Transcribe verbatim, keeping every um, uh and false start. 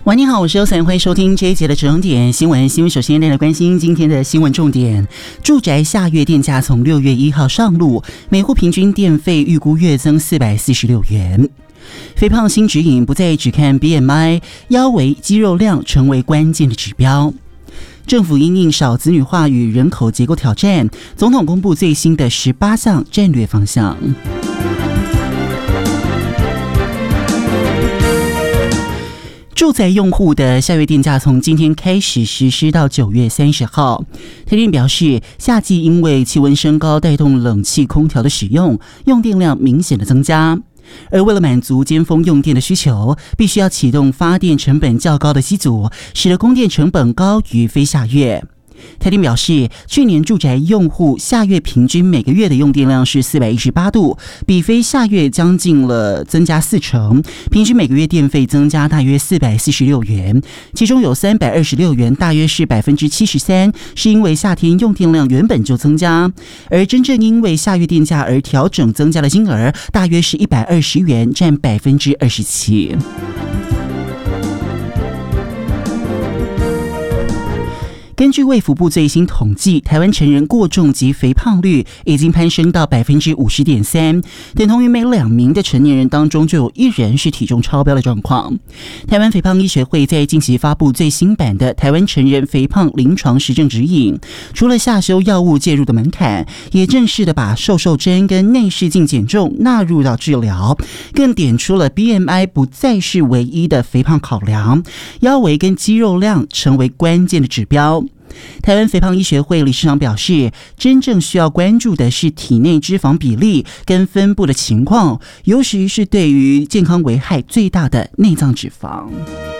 喂，你好，我是欧森，欢迎收听这一节的整点新闻。新闻首先带来关心今天的新闻重点：住宅下月电价从六月一号上路，每户平均电费预估月增四百四十六元。肥胖新指引不再只看 B M I， 腰围、肌肉量成为关键的指标。政府因应少子女化与人口结构挑战，总统公布最新的十八项战略方向。住宅用户的下月电价从今天开始实施到九月三十号。台电表示，夏季因为气温升高带动冷气空调的使用，用电量明显的增加。而为了满足尖峰用电的需求，必须要启动发电成本较高的机组，使得供电成本高于非夏月。台电表示，去年住宅用户夏月平均每个月的用电量是四百一十八度，比非夏月将近了增加四成，平均每个月电费增加大约四百四十六元，其中有三百二十六元，大约是百分之七十三，是因为夏天用电量原本就增加，而真正因为夏月电价而调整增加的金额，大约是一百二十元，占百分之二十七。根据卫福部最新统计，台湾成人过重及肥胖率已经攀升到百分之五十点三，等同于每两名的成年人当中就有一人是体重超标的状况。台湾肥胖医学会在近期发布最新版的台湾成人肥胖临床实证指引，除了下修药物介入的门槛，也正式的把瘦瘦针跟内视镜减重纳入到治疗，更点出了 B M I 不再是唯一的肥胖考量，腰围跟肌肉量成为关键的指标。台湾肥胖医学会理事长表示，真正需要关注的是体内脂肪比例跟分布的情况，尤其是对于健康危害最大的内脏脂肪。